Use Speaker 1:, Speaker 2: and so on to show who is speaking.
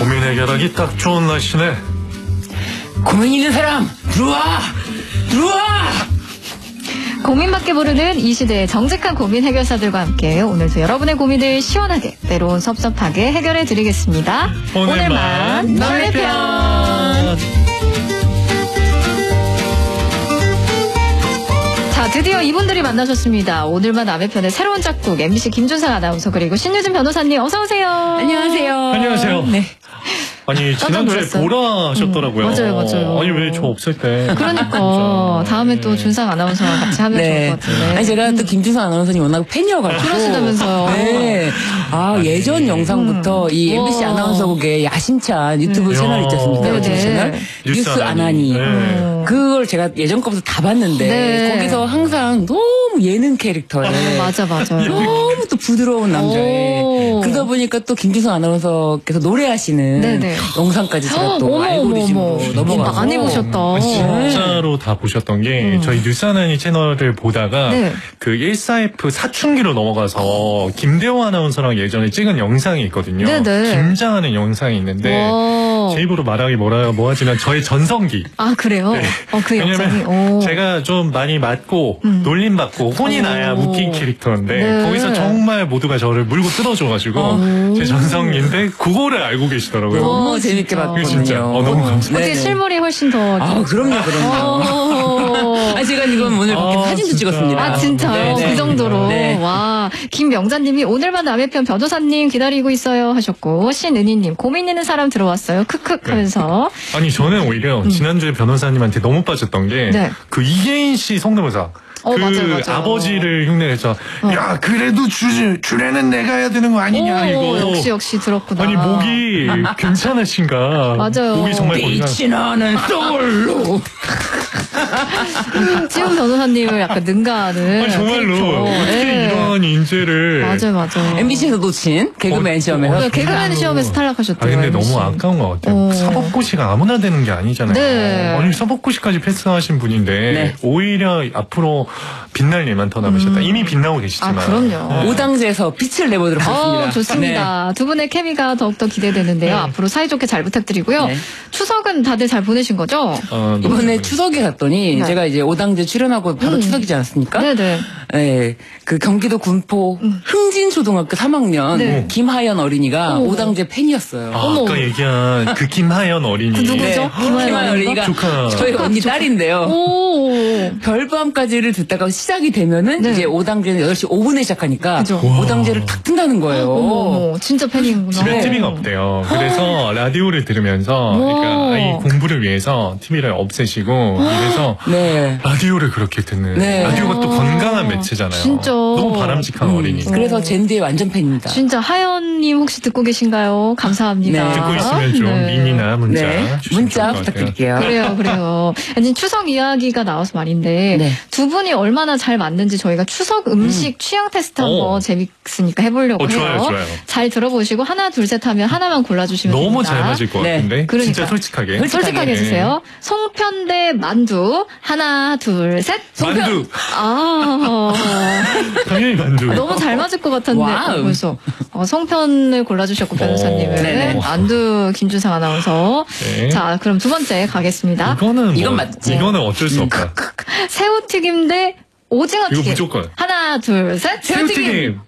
Speaker 1: 고민 해결하기 딱 좋은 날씨네.
Speaker 2: 고민 있는 사람 들어와!
Speaker 3: 고민밖에 모르는 이 시대의 정직한 고민 해결사들과 함께 오늘도 여러분의 고민을 시원하게, 때론 섭섭하게 해결해 드리겠습니다. 오늘만 남의 편. 자, 드디어 이분들이 만나셨습니다. 오늘만 남의 편의 새로운 작곡 MBC 김준상 아나운서 그리고 신유진 변호사님 어서 오세요.
Speaker 2: 안녕하세요.
Speaker 1: 안녕하세요.
Speaker 3: 네.
Speaker 1: 아니 지난주에 보라 하셨더라고요.
Speaker 3: 맞아요.
Speaker 1: 아니 왜 저 없을 때.
Speaker 3: 그러니까 다음에 또 준상 아나운서랑 같이 하면 좋을 것 같은데.
Speaker 2: 아니 제가 또 김준상 아나운서님 워낙 팬이어가지고.
Speaker 3: 그러시다면서요.
Speaker 2: 네. 예전 영상부터 이 MBC 아나운서국의 야심찬 유튜브 채널 있지 않습니까?
Speaker 3: 네,
Speaker 2: 유튜브
Speaker 3: 네.
Speaker 2: 채널 뉴스 아나니.
Speaker 1: 네.
Speaker 2: 그걸 제가 예전 거부터 다 봤는데
Speaker 3: 네.
Speaker 2: 거기서 항상 너무 예능 캐릭터에
Speaker 3: 맞아.
Speaker 2: 너무 또 부드러운 남자에 그러다 보니까 또 김준성 아나운서께서 노래하시는
Speaker 3: 네네.
Speaker 2: 영상까지 제가 또 알고리즘으로 넘어가서
Speaker 3: 많이 보셨다.
Speaker 1: 진짜로 다 보셨던 게 저희 뉴스하나니 채널을 보다가
Speaker 3: 네.
Speaker 1: 그 14F 사춘기로 넘어가서 김대호 아나운서랑 예전에 찍은 영상이 있거든요.
Speaker 3: 네네.
Speaker 1: 김장하는 영상이 있는데
Speaker 3: 와.
Speaker 1: 제 입으로 말하기 뭐하지만 저의 전성기.
Speaker 3: 아, 그래요?
Speaker 1: 네.
Speaker 3: 그 영상이.
Speaker 1: 왜냐면 제가 좀 많이 맞고 놀림받고 혼이 나야 웃긴 캐릭터인데
Speaker 3: 네.
Speaker 1: 거기서 정말 모두가 저를 물고 뜯어줘가지고 제 전성기인데 그거를 알고 계시더라고요.
Speaker 2: 너무 재밌게
Speaker 3: 진짜.
Speaker 2: 봤거든요.
Speaker 1: 진짜. 너무 감사합니다.
Speaker 3: 어떻게 실물이 훨씬 더.
Speaker 2: 그럼요. 제가 지금 오늘 밖에 사진도
Speaker 1: 진짜.
Speaker 2: 찍었습니다.
Speaker 3: 아, 진짜요?
Speaker 2: 네네.
Speaker 3: 그 정도로.
Speaker 2: 네.
Speaker 3: 와. 김명자님이 오늘만 남의 편 변호사님 기다리고 있어요 하셨고, 신은희님 고민 있는 사람 들어왔어요. 크크 하면서.
Speaker 1: 아니 저는 오히려 지난주에 변호사님한테 너무 빠졌던 게
Speaker 3: 네.
Speaker 1: 그 이계인 씨 성대모사.
Speaker 3: 맞아요.
Speaker 1: 아버지를 흉내내서 야 그래도 주례는 내가 해야 되는 거 아니냐 이거.
Speaker 3: 역시 들었구나.
Speaker 1: 아니 목이 괜찮으신가?
Speaker 3: 맞아요.
Speaker 1: 목이 정말 건강.
Speaker 2: 빛이 나는 솔로.
Speaker 3: 박지훈 변호사님을 약간 능가하는.
Speaker 1: 아니 정말로
Speaker 3: 캐릭터.
Speaker 1: 어떻게
Speaker 3: 네.
Speaker 1: 이런 인재를.
Speaker 3: 맞아요.
Speaker 2: MBC에서 놓친 개그맨 시험에서.
Speaker 3: 네, 개그맨 시험에서 탈락하셨대요.
Speaker 1: 근데
Speaker 3: MBC.
Speaker 1: 너무 아까운 것 같아요. 사법고시가 아무나 되는 게 아니잖아요.
Speaker 3: 네.
Speaker 1: 아니 사법고시까지 패스하신 분인데
Speaker 2: 네.
Speaker 1: 오히려 앞으로 빛날 일만 더 남으셨다. 이미 빛나고 계시지만.
Speaker 3: 아, 그럼요.
Speaker 2: 오당제에서 빛을 내보도록 하겠습니다.
Speaker 3: 좋습니다. 두 분의 케미가 더욱더 기대되는데요. 앞으로 사이좋게 잘 부탁드리고요.
Speaker 2: 네.
Speaker 3: 추석은 다들 잘 보내신 거죠?
Speaker 2: 이번에 추석에 갔더니
Speaker 3: 네.
Speaker 2: 제가 이제 오당제 출연하고 바로 추석이지 않았습니까?
Speaker 3: 네네.
Speaker 2: 네, 그 경기도 군포 흥진초등학교 3학년
Speaker 3: 네.
Speaker 2: 김하연 어린이가 오당제 팬이었어요.
Speaker 1: 아까 얘기한 그 김하연 어린이.
Speaker 3: 그 누구죠? 김하연
Speaker 2: 어린이가
Speaker 1: 조카.
Speaker 2: 저희 언니 딸인데요.
Speaker 3: 오.
Speaker 2: 별밤까지를 듣다가 시작이 되면은
Speaker 3: 네.
Speaker 2: 이제 오당제는 8시 5분에 시작하니까
Speaker 3: 그죠.
Speaker 2: 오당제를 탁 튼다는 거예요.
Speaker 3: 어머, 진짜 팬이구나.
Speaker 1: 집에 TV가 없대요. 그래서 라디오를 들으면서 그러니까 아이 공부를 위해서 TV를 없애시고 이래서
Speaker 2: 네.
Speaker 1: 라디오를 그렇게 듣는.
Speaker 2: 네.
Speaker 1: 라디오가 또 건강한 매체잖아요.
Speaker 3: 진짜.
Speaker 1: 너무 바람직한 어린이.
Speaker 2: 그래서 젠디의 완전 팬입니다.
Speaker 3: 진짜 하연님 혹시 듣고 계신가요? 감사합니다.
Speaker 2: 네.
Speaker 1: 듣고 있으면 좀
Speaker 3: 네.
Speaker 1: 미니나 문자
Speaker 2: 네,
Speaker 1: 주시면
Speaker 2: 문자
Speaker 1: 좋을 것 같아요.
Speaker 2: 부탁드릴게요.
Speaker 3: 그래요. 아니, 추석 이야기가 나와서 말인데
Speaker 2: 네.
Speaker 3: 두 분이 얼마나 잘 맞는지 저희가 추석 음식 취향 테스트 한번 재밌으니까 해보려고 해요.
Speaker 1: 좋아요.
Speaker 3: 잘 들어보시고 하나 둘 셋 하면 하나만 골라주시면
Speaker 1: 너무
Speaker 3: 됩니다.
Speaker 1: 잘 맞을 것
Speaker 2: 네.
Speaker 1: 같은데.
Speaker 3: 그러니까.
Speaker 1: 진짜 솔직하게.
Speaker 3: 솔직하게 해주세요. 송편 대 만두 하나 둘 셋.
Speaker 1: 만두. 당연히 만두.
Speaker 3: 너무 잘 맞을 것 같았는데
Speaker 2: 와우.
Speaker 3: 벌써 송편을 골라주셨고 변호사님은
Speaker 2: 네네.
Speaker 3: 만두 김준상 아나운서.
Speaker 1: 네.
Speaker 3: 자, 그럼 두 번째 가겠습니다.
Speaker 2: 이건 맞지.
Speaker 1: 이거는 어쩔 수 없다.
Speaker 3: 새우튀김 대 오징어 튀김.
Speaker 1: 이거 무조건.
Speaker 3: 하나 둘 셋.
Speaker 1: 새우튀김.